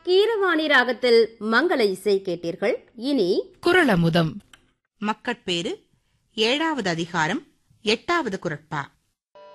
கீரவாணி ராகத்தில் மங்கள இசை கேட்டீர்கள். இனி குறளமுதம். மக்கட்பேறு 7வது அதிகாரம் 8வது குறட்பா.